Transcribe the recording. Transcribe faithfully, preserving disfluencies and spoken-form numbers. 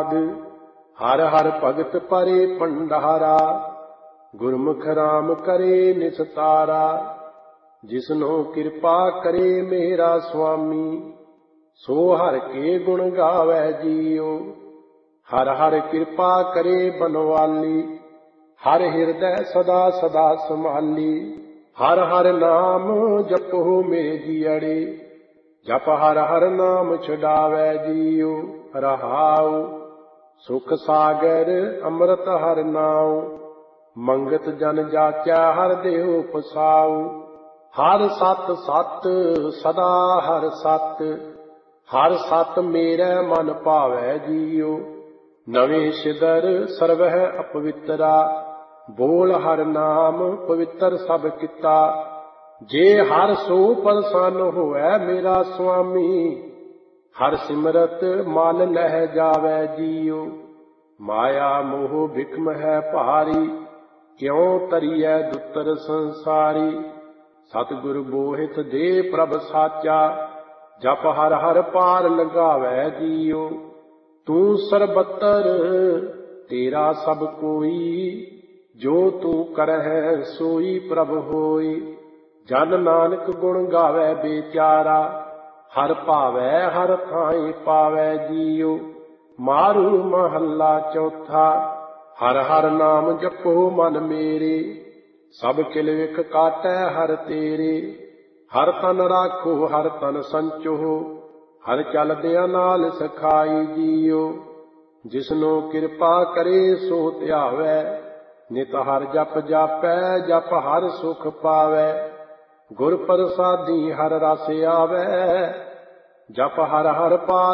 ਰਾਗ। ਹਰ ਹਰ ਭਗਤ ਪਰੇ ਭੰਡਾਰਾ, ਗੁਰਮੁਖ ਰਾਮ ਕਰੇ ਨਿਸਤਾਰਾ। ਜਿਸਨੋ ਕਿਰਪਾ ਕਰੇ ਮੇਰਾ ਸੁਆਮੀ, ਸੋ ਹਰ ਕੇ ਗੁਣ ਗਾਵੈ ਜੀਉ। ਹਰ ਹਰ ਕਿਰਪਾ ਕਰੇ ਬਨਵਾਲੀ, ਹਰ ਹਿਰਦੈ ਸਦਾ ਸਦਾ ਸੰਭਾਲੀ। ਹਰ ਹਰ ਨਾਮ ਜਪੋ ਮੇਰੇ ਜੀਅੜੇ, ਜਪ ਹਰ ਹਰ ਨਾਮ ਛੁਡਾਵੈ ਜੀਉ। ਰਹਾਉ ਸੁਖ ਸਾਗਰ ਅੰਮ੍ਰਿਤ ਹਰ ਨਾਉ, ਮੰਗਤ ਜਨ ਜਾਚੈ ਹਰ ਦੇਹੁ ਪਸਾਉ। ਹਰ ਸਤ ਸਤ ਸਦਾ ਹਰ ਸਤ, ਹਰ ਸਤ ਮੇਰੇ ਮਨ ਭਾਵੈ ਜੀਉ। ਨਵੇਂ ਸਿਦਰ ਸਰਵਹਿ ਅਪਵਿੱਤਰਾ, ਬੋਲ ਹਰ ਨਾਮ ਪਵਿੱਤਰ ਸਭ ਕੀਤਾ। ਜੇ ਹਰ ਸੋ ਪ੍ਰਸੰਨ ਹੋਵੈ ਮੇਰਾ ਸੁਆਮੀ, ਹਰ ਸਿਮਰਤ ਮਲ ਲਹਿ ਜਾਵੈ ਜੀਉ। ਮਾਇਆ ਮੋਹ ਬਿਖਮ ਹੈ ਭਾਰੀ, ਕਿਉ ਤਰੀਐ ਦੁੱਤਰ ਸੰਸਾਰੀ। ਸਤਿਗੁਰ ਬੋਹਿਥ ਦੇ ਪ੍ਰਭ ਸਾਚਾ, ਜਪ ਹਰ ਹਰ ਪਾਰ ਲੰਘਾਵੈ ਜੀਉ। ਤੂੰ ਸਰਬੱਤਰ ਤੇਰਾ ਸਭ ਕੋਈ, ਜੋ ਤੂੰ ਕਰਹਿ ਸੋਈ ਪ੍ਰਭ ਹੋਈ। ਜਨ ਨਾਨਕ ਗੁਣ ਗਾਵੈ ਬੇਚਾਰਾ, ਹਰ ਭਾਵੈ ਹਰ ਥਾਈ ਪਾਵੈ ਜੀਉ। ਮਾਰੂ ਮਹੱਲਾ ਚੌਥਾ। ਹਰ ਹਰ ਨਾਮ ਜਪੋ ਮਨ ਮੇਰੇ, ਸਭ ਕਿਲ ਵਿਖ ਕਾਟੈ ਹਰ ਤੇਰੇ। ਹਰ ਤਨ ਰਾਖੋ ਹਰ ਤਨ ਸੰਚੋ, ਹਰ ਚਲਦਿਆਂ ਨਾਲ ਸਖਾਈ ਜੀਉ। ਜਿਸਨੋ ਕਿਰਪਾ ਕਰੇ ਸੋ ਧਿਆਵੈ, ਨਿਤ ਹਰ ਜਪ ਜਾਪੈ ਜਪ ਹਰ ਸੁਖ ਪਾਵੈ। ਗੁਰ ਪ੍ਰਸਾਦੀ ਹਰ ਰਸ ਆਵੈ, ਜਪ ਹਰ ਹਰ ਪਾਰ